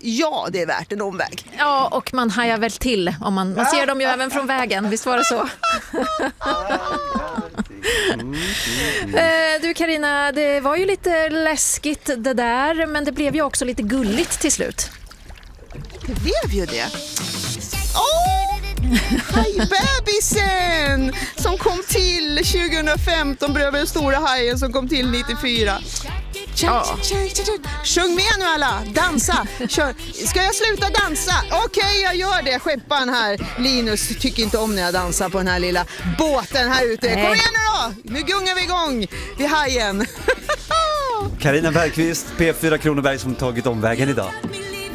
ja, det är värt en omväg. Ja, och man hajar väl till om man ser dem ju även från vägen, visst var det så? Du Carina, det var ju lite läskigt det där, men det blev ju också lite gulligt till slut. Det blev ju det. Hajbebisen som kom till 2015 bredvid den stora hajen som kom till 94. Sjung med nu alla, dansa. Kör. Ska jag sluta dansa? Okej, jag gör det. Skeppan här, Linus, tycker inte om när jag dansar på den här lilla båten här ute. Kom igen nu då, nu gungar vi igång vid hajen. Carina Bergqvist, P4 Kronoberg som tagit omvägen idag.